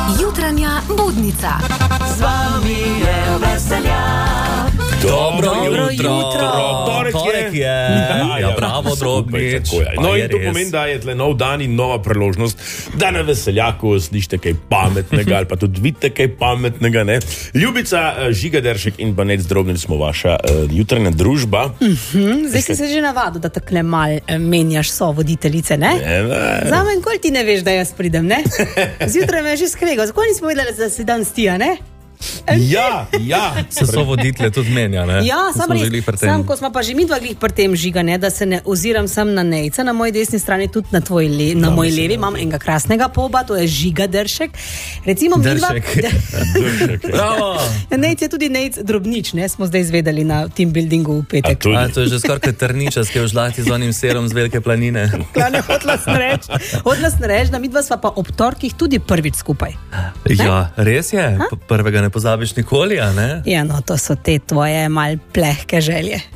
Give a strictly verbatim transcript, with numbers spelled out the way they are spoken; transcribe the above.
Jutranja budnica. Z vami je Veseljak. Dobro, Dobro jutro. jutro. Torek je. Torek je. Ja, Ja, bravo, Drobnič. No Pa in je to res. pomeni, da je tle nov dan in nova priložnost, da na Veseljaku slišite kaj pametnega ali pa tudi vidite kaj pametnega, ne? Ljubica, eh, Žiga Deršek in pa Nec Drobnič smo vaša uh, jutranja družba. Hm, zdaj si se že navadil, da takle mal eh, menjaš sovoditeljice, ne? Ne, ne. Za men, kol ti ne veš, da jaz pridem, ne? Zjutraj me je že skregal, zakaj nismo vedeli, da si dan stija, ne? Ja, ja. Se so voditelje tudi menja, ne? Ja, Ko sam smo že glih pri res, tem. sam, ko smo pa že midva glih pri tem, Žiga, ne, da se ne oziram sam na Nejca, na moji desni strani, tudi na, tvoj le, na moj levi, imam enega krasnega poba, to je Žiga Deršek. Recimo midva... Deršek. Bravo! Nejc je tudi Nec Drobnič, ne, smo zdaj izvedeli na team buildingu v A petek. tudi. A, to je že skoraj kot trničas, ki je v žlahti z onim serom z velike planine. Klane, hotla sem reči, hotla sem reči, da midva sva pa ob torkih tudi prvič skupaj. Ja, res je. P- Prvega ne pozabiš nikoli, a ne? Ja, no, to so te tvoje mal plehke želje.